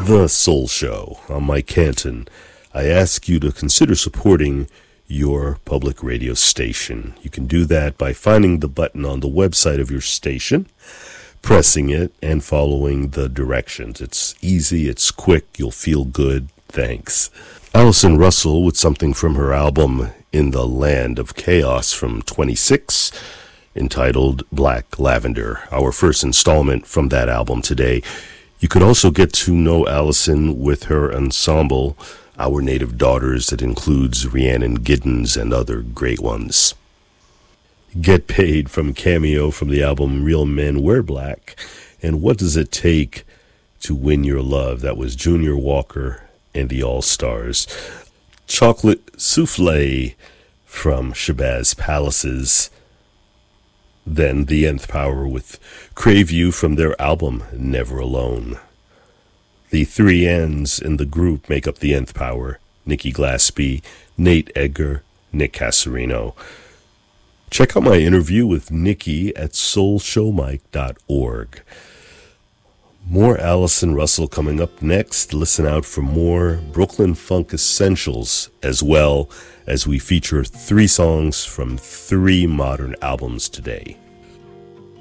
The Soul Show. I'm Mike Canton. I ask you to consider supporting your public radio station. You can do that by finding the button on the website of your station, pressing it, and following the directions. It's easy, it's quick, you'll feel good. Thanks. Allison Russell with something from her album In the Land of Chaos from 26, entitled Black Lavender, our first installment from that album today. You could also get to know Allison with her ensemble, Our Native Daughters, that includes Rhiannon Giddens and other great ones. Get Paid from Cameo from the album Real Men Wear Black, and What Does It Take to Win Your Love? That was Junior Walker and the All-Stars. Chocolate Souffle from Shabazz Palaces. Then The Nth Power with Crave You from their album Never Alone. The three N's in the group make up The Nth Power: Nikki Glaspie, Nate Edgar, Nick Cassarino. Check out my interview with Nikki at soulshowmike.org. More Allison Russell coming up next. Listen out for more Brooklyn Funk Essentials, as well as we feature 3 songs from 3 modern albums today.